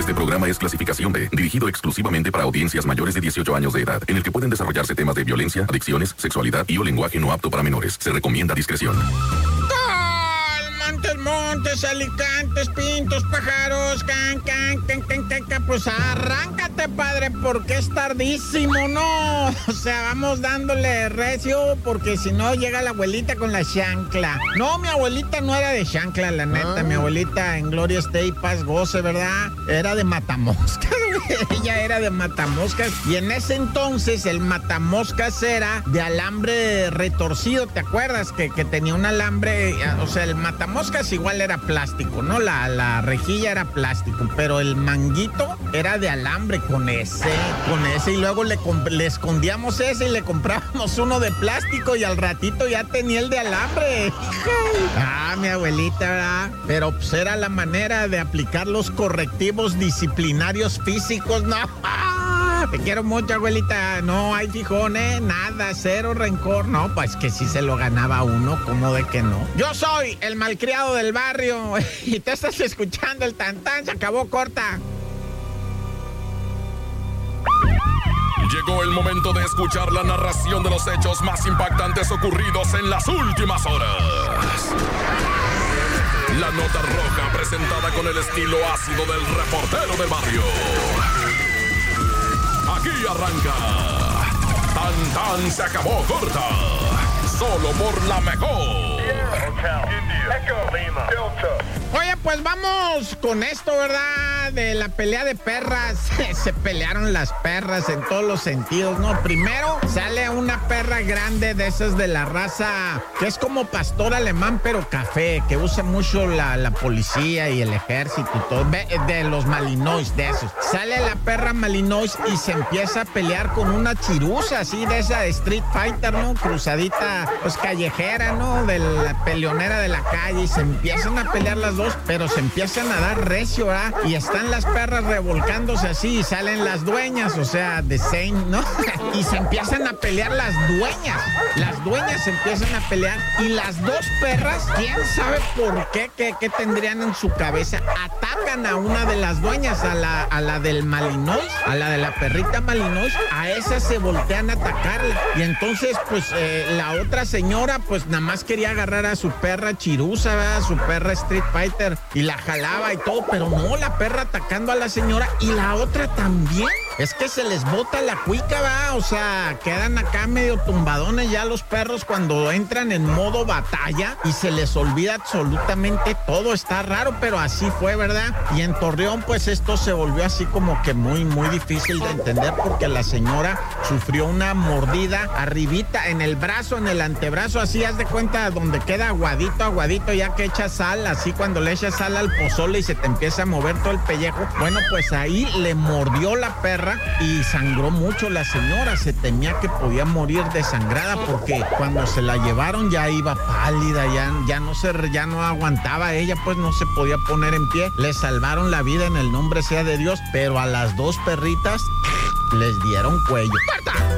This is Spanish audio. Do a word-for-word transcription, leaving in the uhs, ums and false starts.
Este programa es clasificación B, dirigido exclusivamente para audiencias mayores de dieciocho años de edad, en el que pueden desarrollarse temas de violencia, adicciones, sexualidad y o lenguaje no apto para menores. Se recomienda discreción. Montes, montes, alicantes, pintos, pájaros, can, can, can, can, can, can, pues arráncate, padre, porque es tardísimo, ¿no? O sea, vamos dándole recio, porque si no llega la abuelita con la chancla. No, mi abuelita no era de chancla, la neta, ah. Mi abuelita en Gloria esté y paz goce, ¿verdad? Era de matamoscas, ella era de matamoscas, y en ese entonces el matamoscas era de alambre retorcido, ¿te acuerdas? Que, que tenía un alambre, o sea, el matamoscas Moscas igual era plástico, ¿no? La, la rejilla era plástico, pero el manguito era de alambre con ese, con ese, y luego le, le escondíamos ese y le comprábamos uno de plástico y al ratito ya tenía el de alambre. Ah, mi abuelita, ¿verdad? Pero pues era la manera de aplicar los correctivos disciplinarios físicos, ¿no? Te quiero mucho, abuelita. No hay fijones, nada, cero rencor. No, pues que sí se lo ganaba uno, ¿cómo de que no? Yo soy el malcriado del barrio y te estás escuchando el tantán, se acabó corta. Llegó el momento de escuchar la narración de los hechos más impactantes ocurridos en las últimas horas. La nota roja presentada con el estilo ácido del reportero del barrio. Aquí arranca. Tan Tan se acabó corta. Solo por la mejor. Oye, pues vamos con esto, ¿verdad? De la pelea de perras. Se pelearon las perras en todos los sentidos, ¿no? Primero sale una perra grande de esas de la raza que es como pastor alemán, pero café, que usa mucho la, la policía y el ejército y todo. De los Malinois, de esos. Sale la perra Malinois y se empieza a pelear con una chirusa, así de esa de Street Fighter, ¿no? Cruzadita, pues callejera, ¿no? De la peleonera de la calle, y se empiezan a pelear las dos, pero se empiezan a dar recio, ¿verdad? Y están las perras revolcándose así y salen las dueñas, o sea, de Same, ¿no? Y se empiezan a pelear las dueñas. Las dueñas se empiezan a pelear y las dos perras, quién sabe por qué, qué, qué tendrían en su cabeza, atacan a una de las dueñas, a la, a la del Malinois, a la de la perrita Malinois, a esa se voltean a atacarla. Y entonces, pues, eh, la otra señora, pues, nada más quería agarrar a su perra chirusa, ¿verdad? Su perra Street Fighter, y la jalaba y todo, pero no, la perra atacando a la señora y la otra también. Es que se les bota la cuica, va, o sea, quedan acá medio tumbadones ya los perros cuando entran en modo batalla y se les olvida absolutamente todo. Está raro, pero así fue, ¿verdad? Y en Torreón, pues esto se volvió así como que muy, muy difícil de entender, porque la señora sufrió una mordida arribita en el brazo, en el antebrazo, así, haz de cuenta, donde queda aguadito, aguadito, ya que echa sal, así cuando le echas sal al pozole y se te empieza a mover todo el pellejo. Bueno, pues ahí le mordió la perra y sangró mucho la señora. Se temía que podía morir desangrada, porque cuando se la llevaron ya iba pálida, ya, ya no se, ya no aguantaba ella, pues no se podía poner en pie. Le salvaron la vida, en el nombre sea de Dios, pero a las dos perritas les dieron cuello. ¡Corta!